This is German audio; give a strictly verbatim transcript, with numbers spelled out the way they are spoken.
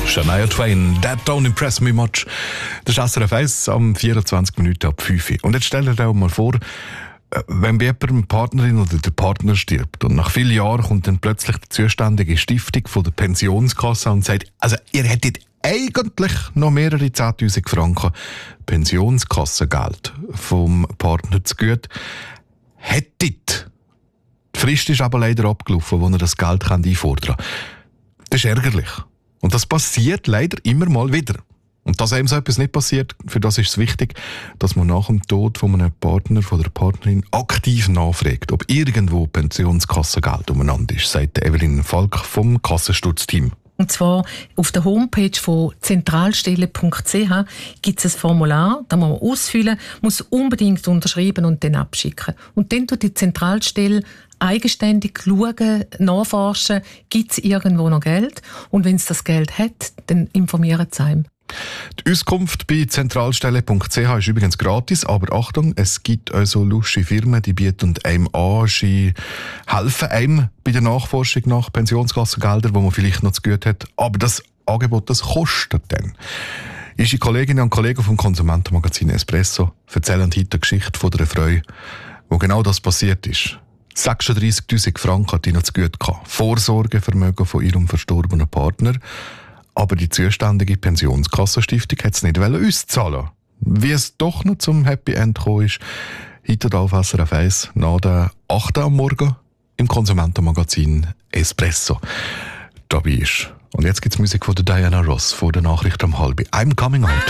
Shania Twain, That Don't Impress Me Much. Das ist S R F eins am vierundzwanzig Minuten ab fünf Uhr. Und jetzt stell dir auch mal vor, wenn bei jemandem die Partnerin oder der Partner stirbt und nach vielen Jahren kommt dann plötzlich die zuständige Stiftung von der Pensionskasse und sagt, also ihr hättet eigentlich noch mehrere zehntausend Franken Pensionskassengeld vom Partner zu gut. Hättet. Die Frist ist aber leider abgelaufen, wo er das Geld einfordern kann. Das ist ärgerlich. Und das passiert leider immer mal wieder. Und dass einem so etwas nicht passiert, für das ist es wichtig, dass man nach dem Tod von einem Partner, von der Partnerin aktiv nachfragt, ob irgendwo Pensionskassengeld umeinander ist, sagt Evelyn Falk vom Kassenstutzteam. Und zwar auf der Homepage von zentralstelle punkt c h gibt es ein Formular, das muss man ausfüllen, muss unbedingt unterschreiben und dann abschicken. Und dann tut die Zentralstelle eigenständig schauen, nachforschen, gibt es irgendwo noch Geld? Und wenn es das Geld hat, dann informieren sie einem. Die Auskunft bei zentralstelle punkt c h ist übrigens gratis, aber Achtung, es gibt also lustige Firmen, die bieten einem an, sie helfen einem bei der Nachforschung nach Pensionskassengeldern, die man vielleicht noch zu gut hat. Aber das Angebot, das kostet dann. Unsere Kolleginnen und Kollegen vom Konsumentenmagazin Espresso erzählen heute die Geschichte von einer Frau, wo genau das passiert ist. sechsunddreissigtausend Franken hat die noch zu gut gehabt. Vorsorgevermögen von ihrem verstorbenen Partner. Aber die zuständige Pensionskassenstiftung hat es nicht auszahlen. Wie es doch noch zum Happy End gekommen ist, heute auf S R F eins nach der acht Uhr am Morgen im Konsumentenmagazin Espresso dabei ist. Und jetzt gibt es Musik von der Diana Ross vor der Nachricht um halb. I'm coming out.